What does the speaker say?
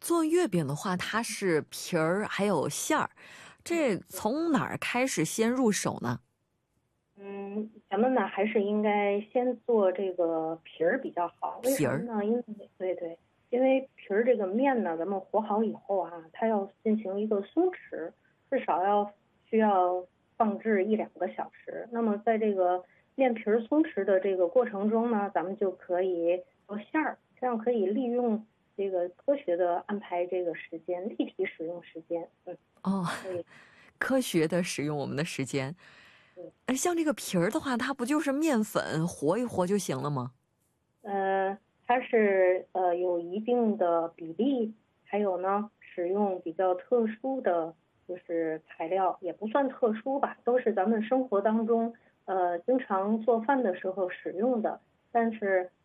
做月饼的话，它是皮儿还有馅儿，这从哪儿开始先入手呢？ 咱们呢还是应该先做这个皮儿比较好。为皮儿。 什么呢？因为对对，因为皮儿这个面呢，咱们和好以后啊，它要进行一个松弛，至少需要放置1、2个小时。那么在这个面皮儿松弛的这个过程中呢，咱们就可以做馅儿，这样可以利用这个科学的安排这个时间，立体使用时间。 哦， 所以科学的使用我们的时间。 嗯。 像这个皮儿的话，它不就是面粉和一和就行了吗？ 它是有一定的比例，还有呢，使用比较特殊的就是材料，也不算特殊吧，都是咱们生活当中经常做饭的时候使用的。但是